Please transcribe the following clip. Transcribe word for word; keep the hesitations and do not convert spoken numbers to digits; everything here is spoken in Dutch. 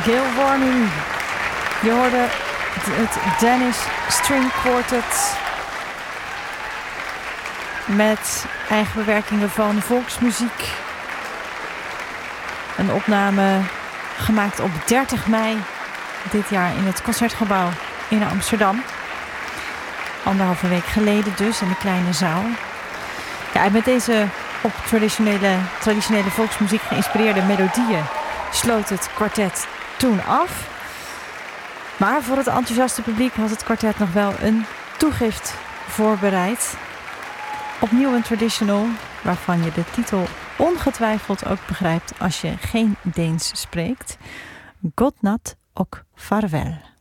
Gail Warning. Je hoorde het Danish String Quartet met eigen bewerkingen van volksmuziek. Een opname gemaakt op dertig mei dit jaar in het Concertgebouw in Amsterdam. Anderhalve week geleden dus in de kleine zaal. Ja, en met deze op traditionele, traditionele volksmuziek geïnspireerde melodieën sloot het kwartet toen af. Maar voor het enthousiaste publiek had het kwartet nog wel een toegift voorbereid. Opnieuw een traditional, waarvan je de titel ongetwijfeld ook begrijpt als je geen Deens spreekt. God natt och farväl.